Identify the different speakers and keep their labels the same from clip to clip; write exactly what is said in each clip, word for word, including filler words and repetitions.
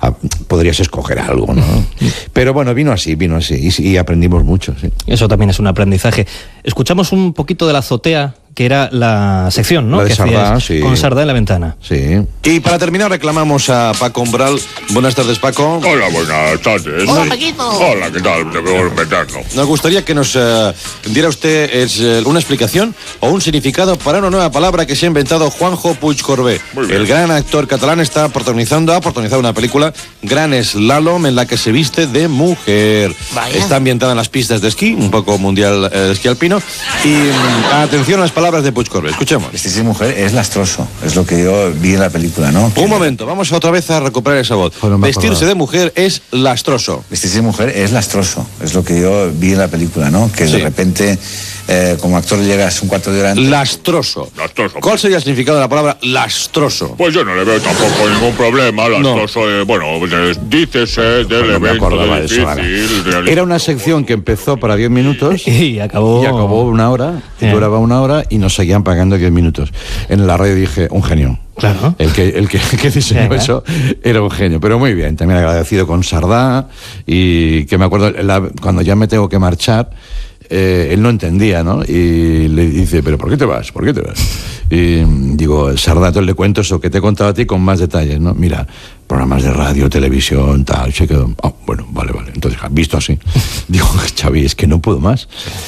Speaker 1: a, podrías escoger algo, ¿no? Pero bueno, vino así, vino así, y, y aprendimos mucho, sí.
Speaker 2: Eso también es un aprendizaje. Escuchamos un poquito de La Azotea, que era la sección, ¿no?
Speaker 1: La de
Speaker 2: que
Speaker 1: Sardá, sí.
Speaker 2: Con Sardá en la ventana.
Speaker 1: Sí. Y para terminar reclamamos a Paco Umbral. Buenas tardes, Paco.
Speaker 3: Hola, buenas tardes.
Speaker 4: Hola, Paquito.
Speaker 3: Hola, ¿qué tal? Te veo inventarlo.
Speaker 1: Nos gustaría que nos eh, diera usted es, eh, una explicación o un significado para una nueva palabra que se ha inventado Juanjo Puigcorbé. El gran actor catalán está protagonizando, ha protagonizado una película, Gran Slalom, en la que se viste de mujer.
Speaker 4: Vaya.
Speaker 1: Está ambientada en las pistas de esquí, un poco mundial eh, de esquí alpino. Y mm, atención a las palabras de Puigcorbé. Escuchemos.
Speaker 5: Vestirse de mujer es lastroso, es lo que yo vi en la película, ¿no?
Speaker 1: Un momento, vamos otra vez a recuperar esa voz.
Speaker 5: Bueno, me
Speaker 1: Vestirse
Speaker 5: acordaba.
Speaker 1: de mujer es lastroso.
Speaker 5: Vestirse de mujer es lastroso, es lo que yo vi en la película, ¿no? Que
Speaker 1: Sí.
Speaker 5: de repente, eh, como actor llegas un cuarto de hora antes.
Speaker 1: Lastroso.
Speaker 3: Lastroso.
Speaker 1: ¿Cuál sería el significado de la palabra lastroso?
Speaker 3: Pues yo no le veo tampoco ningún problema. Lastroso, eh, bueno, eh, dícese del
Speaker 1: No me
Speaker 3: evento
Speaker 1: acordaba de eso,
Speaker 3: difícil.
Speaker 1: ahora.
Speaker 3: reali-
Speaker 1: Era una sección que empezó para diez minutos
Speaker 2: Y acabó...
Speaker 1: y acabó una hora, y
Speaker 2: Bien.
Speaker 1: duraba una hora y nos seguían pagando diez minutos. En la radio dije, un genio.
Speaker 2: Claro.
Speaker 1: El que, el que, el que diseñó
Speaker 2: Venga.
Speaker 1: eso era un genio, pero muy bien, también agradecido con Sardá, y que me acuerdo, la- cuando ya me tengo que marchar, eh, él no entendía, ¿no? Y le dice, ¿pero por qué te vas? ¿Por qué te vas? Y digo, Sardá, entonces le cuento eso que te he contado a ti con más detalles, ¿no? Mira, programas de radio, televisión, tal, se quedó, ah, bueno, vale, vale. Entonces, visto así, digo, Xavi, es que no puedo más.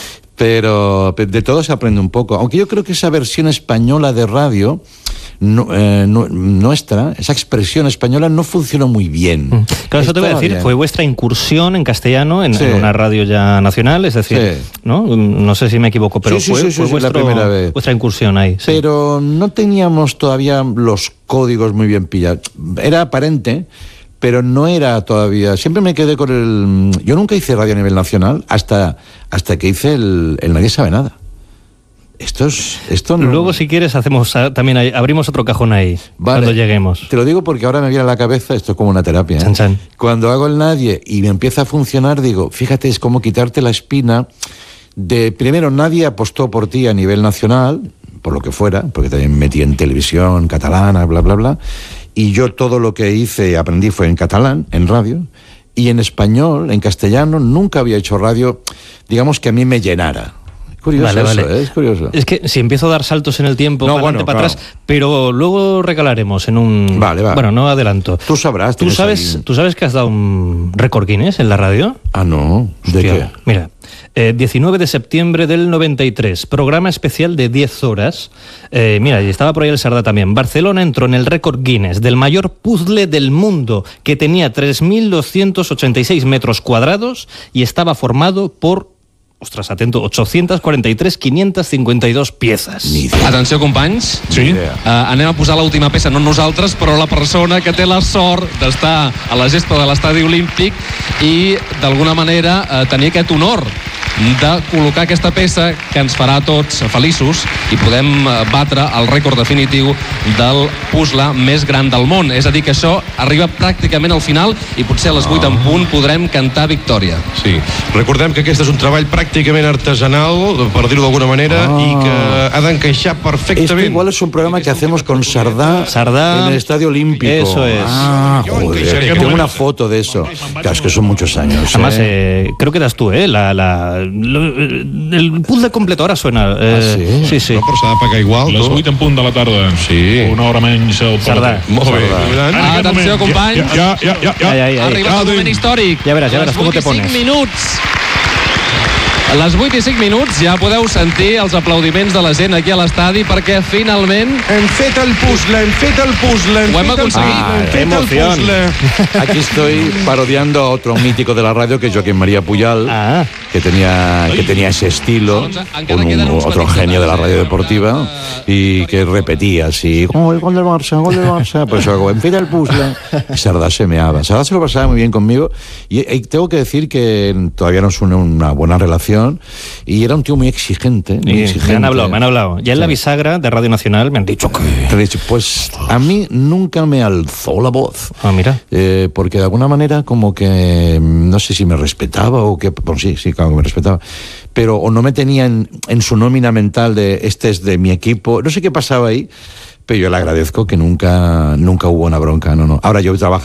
Speaker 1: Pero de todo se aprende un poco. Aunque yo creo que esa versión española de radio, no, eh, no- nuestra, esa expresión española no funcionó muy bien.
Speaker 2: Claro, eso te voy a
Speaker 1: Estaba
Speaker 2: decir,
Speaker 1: bien.
Speaker 2: fue vuestra incursión en castellano en,
Speaker 1: Sí.
Speaker 2: en una radio ya nacional, es decir,
Speaker 1: Sí.
Speaker 2: ¿no? No sé si me equivoco, pero
Speaker 1: Sí, sí,
Speaker 2: fue,
Speaker 1: sí, sí,
Speaker 2: fue
Speaker 1: sí, la
Speaker 2: vuestro-
Speaker 1: primera vez.
Speaker 2: vuestra incursión ahí. sí.
Speaker 1: Pero no teníamos todavía los códigos muy bien pillados. Era aparente, pero no era todavía. Siempre me quedé con el. Yo nunca hice radio a nivel nacional hasta, hasta que hice el, el Nadie Sabe Nada. Esto es. Esto no...
Speaker 2: Luego, si quieres, hacemos ah, también ahí- abrimos otro cajón ahí,
Speaker 1: Vale.
Speaker 2: cuando lleguemos.
Speaker 1: Te lo digo porque ahora me viene a la cabeza, esto es como una terapia, ¿eh?
Speaker 2: Chan, chan.
Speaker 1: Cuando hago el Nadie y me empieza a funcionar, digo, fíjate, es como quitarte la espina de, primero, nadie apostó por ti a nivel nacional, por lo que fuera, porque también metí en televisión catalana, bla, bla, bla, y yo todo lo que hice y aprendí fue en catalán, en radio, y en español, en castellano, nunca había hecho radio, digamos, que a mí me llenara. Curioso
Speaker 2: Vale,
Speaker 1: eso,
Speaker 2: vale.
Speaker 1: ¿eh? Es curioso.
Speaker 2: Es que si empiezo a dar saltos en el tiempo,
Speaker 1: No,
Speaker 2: para adelante,
Speaker 1: bueno,
Speaker 2: para
Speaker 1: claro.
Speaker 2: atrás, pero luego recalaremos en un...
Speaker 1: Vale, vale.
Speaker 2: Bueno, no adelanto.
Speaker 1: Tú sabrás.
Speaker 2: ¿Tú
Speaker 1: tienes
Speaker 2: sabes,
Speaker 1: ahí-
Speaker 2: ¿Tú sabes que has dado un récord Guinness en la radio?
Speaker 1: Ah, no. ¿De
Speaker 2: Hostia,
Speaker 1: qué?
Speaker 2: Mira, eh, diecinueve de septiembre del noventa y tres, programa especial de diez horas. Eh, mira, y estaba por ahí el Sardá también. Barcelona entró en el récord Guinness del mayor puzzle del mundo, que tenía tres mil doscientos ochenta y seis metros cuadrados y estaba formado por... Ostras, atento, ochocientos cuarenta y tres mil quinientos cincuenta y dos piezas.
Speaker 1: Ni idea.
Speaker 6: Atenció, companys.
Speaker 1: Sí.
Speaker 6: Uh, anem a posar l'última peça, no nosaltres, però la persona que té la sort d'estar a la gespa de l'estadi olímpic i, d'alguna manera, uh, tenir aquest honor de col·locar aquesta peça que ens farà a tots feliços i podem uh, batre el rècord definitiu del puzzle més gran del món. És a dir, que això arriba pràcticament al final i potser a les vuit en punt podrem cantar victòria.
Speaker 7: Sí, recordem que aquest és un treball pràcticament artesanal, per dir-ho d'alguna manera,
Speaker 1: Ah.
Speaker 7: i que ha d'encaixar
Speaker 1: Esto
Speaker 7: perfectament.
Speaker 1: igual es un programa que hacemos con Sardá,
Speaker 2: Sardá,
Speaker 1: en el Estadio Olímpico.
Speaker 2: eso es.
Speaker 1: Ah, joder, tengo una foto de eso. Claro, es que son muchos años.
Speaker 2: Además,
Speaker 1: ¿eh?
Speaker 2: eh, creo que eras tú, ¿eh? La, la, lo- el puzzle completo ahora suena. Eh,
Speaker 1: Ah, sí?
Speaker 2: Sí, sí.
Speaker 7: No, però s'ha de pagar igual.
Speaker 8: Les
Speaker 7: tu.
Speaker 8: vuit en punt de la tarda.
Speaker 7: Sí.
Speaker 8: Una hora menys al
Speaker 2: Sardà.
Speaker 8: Palatí.
Speaker 7: Molt bé.
Speaker 1: Sardà.
Speaker 7: Gran.
Speaker 8: En aquest
Speaker 6: Atenció,
Speaker 8: moment,
Speaker 6: companys.
Speaker 8: Ja, ja, ja, ja.
Speaker 2: Ai, ai,
Speaker 6: Ha
Speaker 2: ai.
Speaker 6: arribat el moment històric.
Speaker 2: Ja veràs, ja veràs com te
Speaker 6: Les vuit i
Speaker 2: pones.
Speaker 6: cinc minuts. A les vuit i cinc minuts ja podeu sentir els aplaudiments de la gent aquí a l'estadi perquè finalment
Speaker 7: Hem fet el puzzle, hem fet el puzzle, hem
Speaker 6: Ho hem
Speaker 7: fet el
Speaker 6: aconseguit.
Speaker 7: puzzle, hem
Speaker 1: Ah,
Speaker 7: fet el
Speaker 1: emoción.
Speaker 7: puzzle.
Speaker 1: Aquí estoy parodiando a otro mítico de la radio, que es Joaquín María Puyal,
Speaker 2: Ah.
Speaker 1: que tenía, que tenía ese estilo, un, un- otro genio de la radio deportiva, y que repetía así, gol, gol del Barça, gol del Barça. Pues yo hago, en fin, el puzzle. Y Sardá se meaba. Sardá se lo pasaba muy bien conmigo, y, y tengo que decir que todavía nos une una buena relación, y era un tío muy exigente. Muy
Speaker 2: Y
Speaker 1: exigente.
Speaker 2: me han hablado, me han hablado. Ya en la
Speaker 1: Sí.
Speaker 2: bisagra de Radio Nacional me han dicho que...
Speaker 1: Te he dicho, pues a mí nunca me alzó la voz.
Speaker 2: Ah, mira.
Speaker 1: Eh, porque de alguna manera como que mm, no sé si me respetaba o qué, bueno, sí, sí, claro que me respetaba, pero o no me tenía en, en su nómina mental de este es de mi equipo, no sé qué pasaba ahí, pero yo le agradezco que nunca, nunca hubo una bronca, no, no. Ahora yo trabajo